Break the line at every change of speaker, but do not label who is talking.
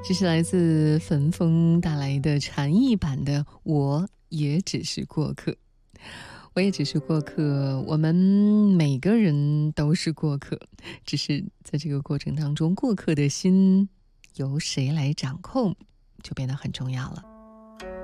这是来自焚风带来的禅意版的我也只是过客。我也只是过客，我们每个人都是过客，只是在这个过程当中，过客的心由谁来掌控，就变得很重要了。